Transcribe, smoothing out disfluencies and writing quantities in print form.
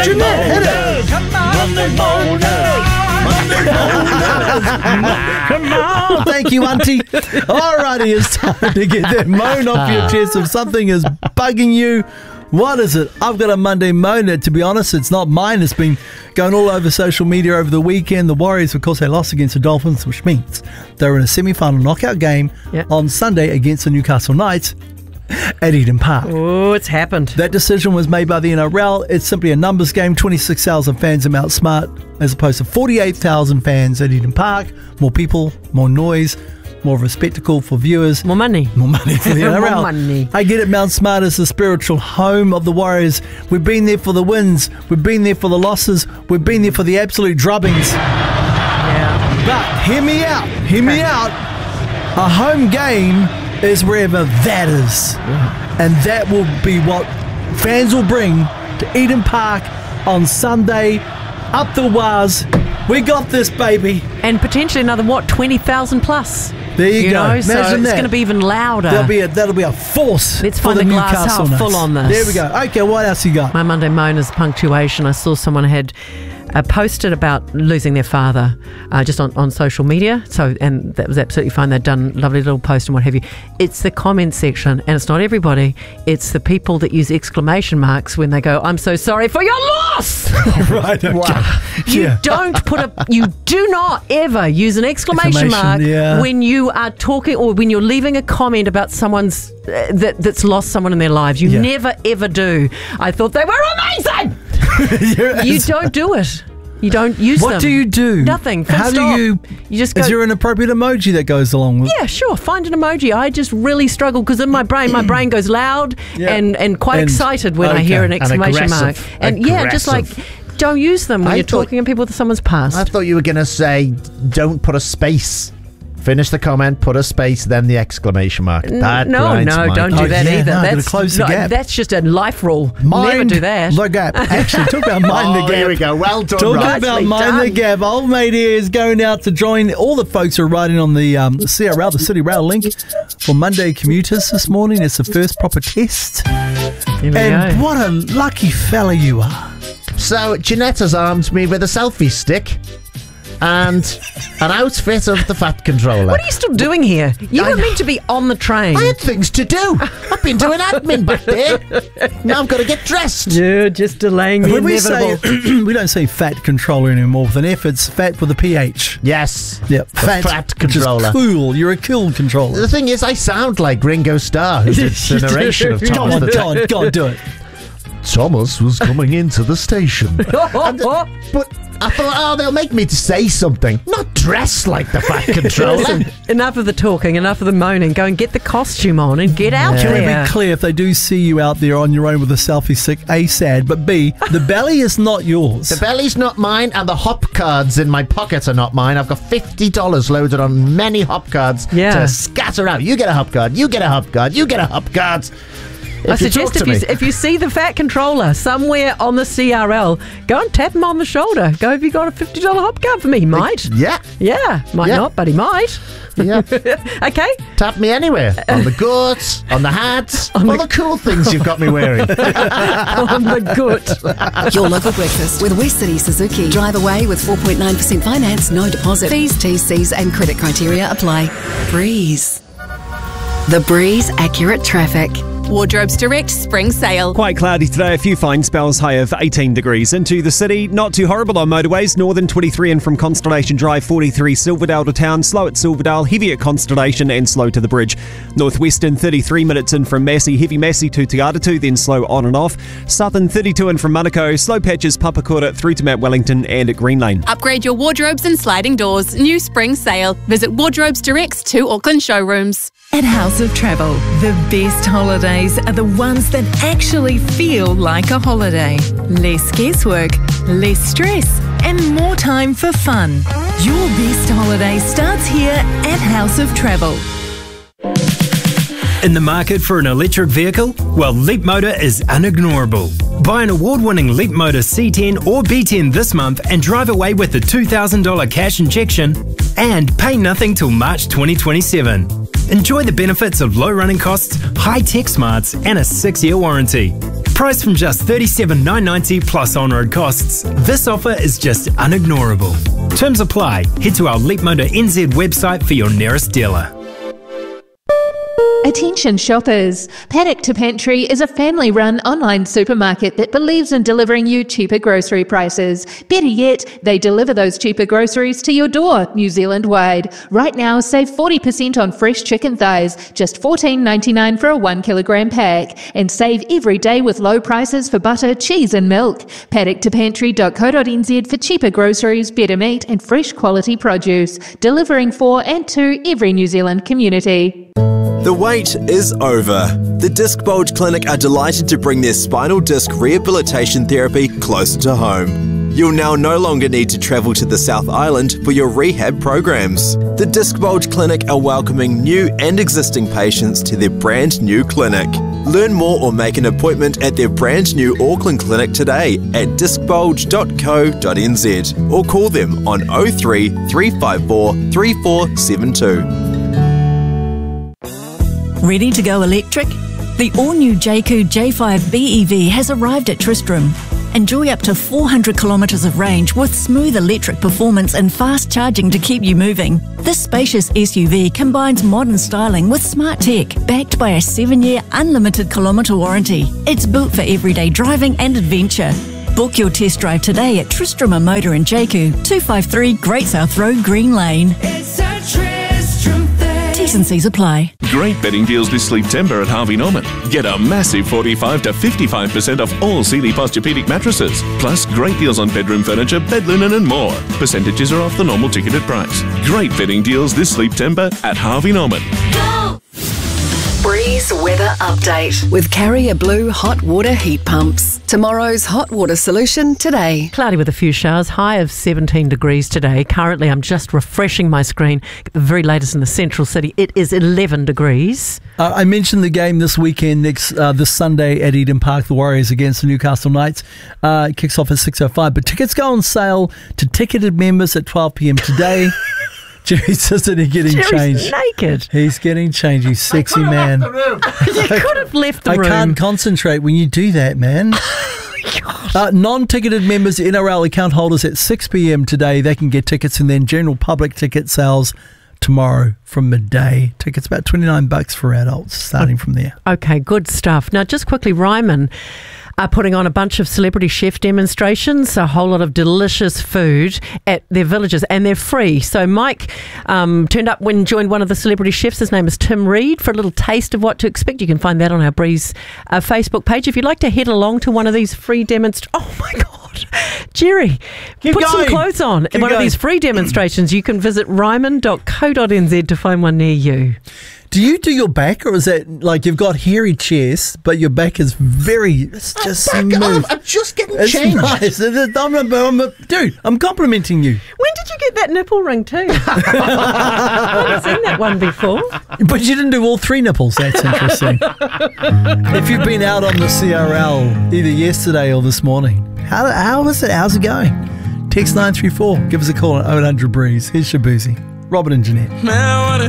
Jeanette, hit it. Monday Moaners. Come on. Thank you, Auntie. Alrighty, it's time to get that moan off your chest. If something is bugging you, what is it? I've got a Monday moaner. To be honest, it's not mine. It's been going all over social media over the weekend. The Warriors, of course, they lost against the Dolphins, which means they're in a semi-final knockout game on Sunday against the Newcastle Knights at Eden Park. Oh, it's happened. That decision was made by the NRL. It's simply a numbers game. 26,000 fans at Mount Smart as opposed to 48,000 fans at Eden Park. More people, more noise, more of a spectacle for viewers. More money. More money for the NRL. More money. I get it, Mount Smart is the spiritual home of the Warriors. We've been there for the wins. We've been there for the losses. We've been there for the absolute drubbings. Yeah. But hear me out. Hear me out. A home game is wherever that is. And that will be what fans will bring to Eden Park on Sunday. Up the Waz. We got this, baby. And potentially another, 20,000 plus. There you go. Imagine so it's that. going to be even louder. That'll be a force. Let's for find the a glass Newcastle half Knights. full on this. There we go. Okay, what else you got? My Monday moan is punctuation. I saw someone had posted about losing their father just on social media. And that was absolutely fine. They'd done a lovely little post and what have you. It's the comment section, and it's not everybody. It's the people that use exclamation marks when they go, "I'm so sorry for your loss." Right. Okay. Wow. You do not ever use an exclamation mark when you are talking or when you're leaving a comment about someone's that's lost someone in their lives. You never ever do. I thought they were amazing. You don't do it. You don't use them. What do you do? Nothing. How do you? You just go. Is there an appropriate emoji that goes along with? Yeah, sure. Find an emoji. I just really struggle because in my brain goes loud and quite excited when I hear an exclamation mark. And just like don't use them when you're talking to people with someone's past. I thought you were going to say don't put a space. Finish the comment, put a space, then the exclamation mark. No, don't do that either. That's close the gap. That's just a life rule. Mind Never do that. the gap. Actually, talk about mind the gap. There we go. Well done. Talk about mind the gap. Old mate here is going out to join all the folks who are riding on the CRL, the City Rail link for Monday commuters this morning. It's the first proper test. And what a lucky fella you are. So Jeanette has armed me with a selfie stick and an outfit of the Fat Controller. What are you still doing here? You were meant to be on the train. I had things to do. I've been doing admin back there. Now I've got to get dressed. You're just delaying the inevitable. We don't say Fat Controller anymore with an F. It's fat with a PH. Yes. Yep. Fat Controller. Which is cool. You're a cool controller. The thing is, I sound like Ringo Starr, who did the narration of Thomas the Tank. Go on, do it. Thomas was coming into the station. But I thought, they'll make me to say something. Not dress like the Fat Controller. Listen, enough of the talking, enough of the moaning. Go and get the costume on and get out there. Can we be clear, if they do see you out there on your own with a selfie stick, A, sad, but B, the belly is not yours. The belly's not mine, and the hop cards in my pocket are not mine. I've got $50 loaded on many hop cards to scatter out. You get a hop card, you get a hop card, you get a hop card. I suggest if you see the Fat Controller somewhere on the CRL, go and tap him on the shoulder. Go, have you got a $50 hop card for me? He might. Yeah. Might not, but he might. Yeah. Okay. Tap me anywhere. On the guts, on the hats, all the cool things you've got me wearing. On the gut. Your local breakfast with West City Suzuki. Drive away with 4.9% finance, no deposit. Fees, TCs and credit criteria apply. Breeze. The Breeze Accurate Traffic. Wardrobes Direct Spring Sale. Quite cloudy today, a few fine spells, high of 18 degrees. Into the city, not too horrible on motorways. Northern 23 in from Constellation Drive, 43 Silverdale to town, slow at Silverdale, heavy at Constellation and slow to the bridge. Northwestern 33 minutes in from Massey, heavy Massey to Te Atatū, then slow on and off. Southern 32 in from Manukau, slow patches Papakura through to Mount Wellington and at Green Lane. Upgrade your wardrobes and sliding doors. New Spring Sale. Visit Wardrobes Direct's 2 Auckland showrooms. At House of Travel, the best holidays are the ones that actually feel like a holiday. Less guesswork, less stress, and more time for fun. Your best holiday starts here at House of Travel. In the market for an electric vehicle? Well, Leapmotor is unignorable. Buy an award-winning Leapmotor C10 or B10 this month and drive away with the $2,000 cash injection and pay nothing till March 2027. Enjoy the benefits of low running costs, high-tech smarts and a 6-year warranty. Priced from just $37,990 plus on-road costs, this offer is just unignorable. Terms apply. Head to our Leapmotor NZ website for your nearest dealer. Attention shoppers! Paddock to Pantry is a family-run online supermarket that believes in delivering you cheaper grocery prices. Better yet, they deliver those cheaper groceries to your door, New Zealand-wide. Right now, save 40% on fresh chicken thighs, just $14.99 for a 1 kilogram pack. And save every day with low prices for butter, cheese and milk. PaddockToPantry.co.nz for cheaper groceries, better meat and fresh quality produce. Delivering for and to every New Zealand community. The wait is over. The Disc Bulge Clinic are delighted to bring their spinal disc rehabilitation therapy closer to home. You'll now no longer need to travel to the South Island for your rehab programs. The Disc Bulge Clinic are welcoming new and existing patients to their brand new clinic. Learn more or make an appointment at their brand new Auckland clinic today at discbulge.co.nz or call them on 03 354 3472. Ready to go electric? The all-new Jayco J5 BEV has arrived at Tristram. Enjoy up to 400 kilometres of range with smooth electric performance and fast charging to keep you moving. This spacious SUV combines modern styling with smart tech, backed by a 7-year unlimited kilometre warranty. It's built for everyday driving and adventure. Book your test drive today at Tristram Motor in Jayco, 253 Great South Road, Green Lane. It's a Tristram thing. T's and C's apply. Great bedding deals this September at Harvey Norman. Get a massive 45 to 55% off all Sealy Posturepedic mattresses. Plus great deals on bedroom furniture, bed linen and more. Percentages are off the normal ticketed price. Great bedding deals this September at Harvey Norman. Breeze weather update with Carrier Blue hot water heat pumps. Tomorrow's hot water solution today. Cloudy with a few showers, high of 17 degrees today. Currently, I'm just refreshing my screen. The very latest in the central city, it is 11 degrees. I mentioned the game this weekend, this Sunday at Eden Park, the Warriors against the Newcastle Knights. It kicks off at 6:05, but tickets go on sale to ticketed members at 12 p.m. today. Jerry's isn't he getting changed? Jerry's naked. He's getting changed, you sexy man. You could have left the room. I can't concentrate when you do that, man. Non-ticketed members, NRL account holders at 6 p.m. today, they can get tickets, and then general public ticket sales tomorrow from midday. Tickets about $29 for adults, starting from there. Okay, good stuff. Now, just quickly, Ryman are putting on a bunch of celebrity chef demonstrations, a whole lot of delicious food at their villages, and they're free. So Mike turned up when joined one of the celebrity chefs. His name is Tim Reed, for a little taste of what to expect. You can find that on our Breeze Facebook page. If you'd like to head along to one of these free demonstrations, oh my God, Jerry, put some clothes on. In one of these free demonstrations, you can visit ryman.co.nz to find one near you. Do you do your back, or is that like you've got hairy chest, but your back is it's just smooth? I'm just getting it's changed. Nice. Dude, I'm complimenting you. When did you get that nipple ring too? I haven't seen that one before. But you didn't do all 3 nipples. That's interesting. If you've been out on the CRL either yesterday or this morning, how is it? How's it going? Text 934. Give us a call at 0800 Breeze. Here's Shabuzi. Robin and Jeanette. Man,